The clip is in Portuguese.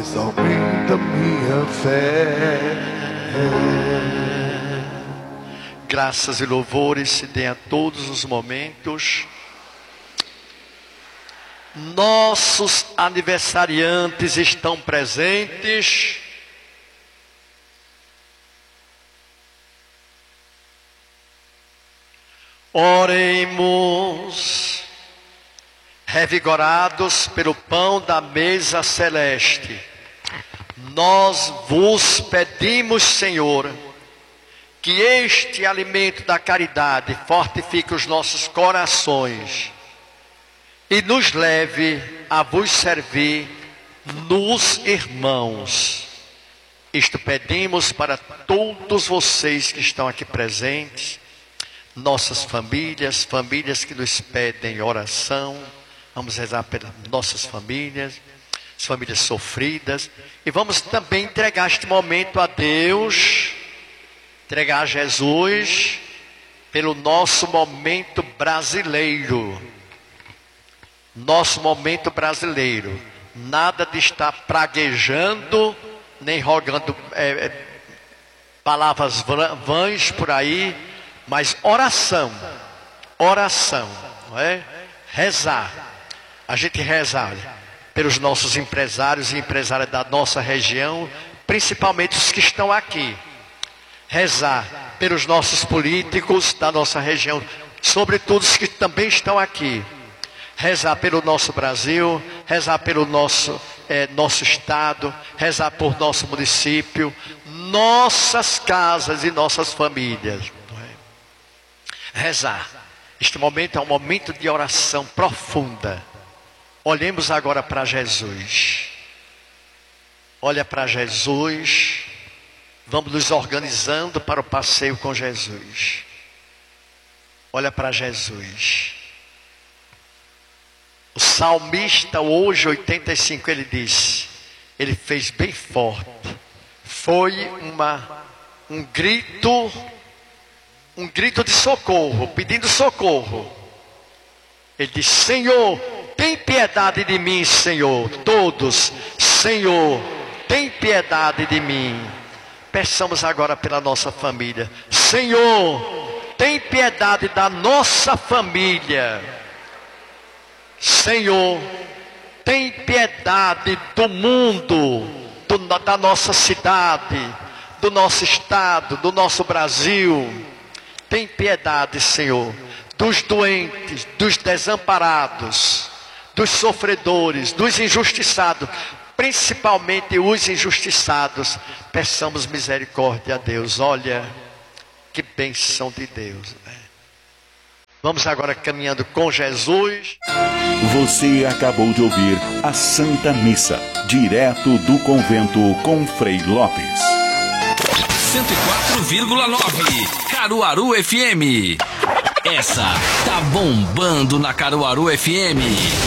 mas aumenta minha fé. Graças e louvores se deem a todos os momentos. Nossos aniversariantes estão presentes. Oremos, revigorados pelo pão da mesa celeste. Nós vos pedimos, Senhor, que este alimento da caridade fortifique os nossos corações e nos leve a vos servir nos irmãos. Isto pedimos para todos vocês que estão aqui presentes, nossas famílias, famílias que nos pedem oração. Vamos rezar pelas nossas famílias, as famílias sofridas. E vamos também entregar este momento a Deus, entregar a Jesus, pelo nosso momento brasileiro. Nosso momento brasileiro. Nada de estar praguejando, nem rogando palavras vãs por aí, mas oração, não é? Rezar, a gente reza pelos nossos empresários e empresárias da nossa região, principalmente os que estão aqui. Rezar pelos nossos políticos da nossa região, sobretudo os que também estão aqui. Rezar pelo nosso Brasil, rezar pelo nosso estado, rezar por nosso município, nossas casas e nossas famílias. Rezar. Este momento é um momento de oração profunda. Olhemos agora para Jesus. Olha para Jesus. Vamos nos organizando para o passeio com Jesus. Olha para Jesus. O salmista hoje, 85, ele disse, ele fez bem forte. Foi um grito de socorro, pedindo socorro. Ele disse: Senhor, tem piedade de mim, Senhor. Todos, Senhor, tem piedade de mim. Peçamos agora pela nossa família. Senhor, tem piedade da nossa família. Senhor, tem piedade do mundo, da nossa cidade, do nosso estado, do nosso Brasil. Tem piedade, Senhor, dos doentes, dos desamparados, dos sofredores, dos injustiçados, principalmente os injustiçados. Peçamos misericórdia a Deus. Olha, que bênção de Deus, né? Vamos agora caminhando com Jesus. Você acabou de ouvir a Santa Missa, direto do convento com Frei Lopes. 104,9 Caruaru FM. Essa tá bombando na Caruaru FM.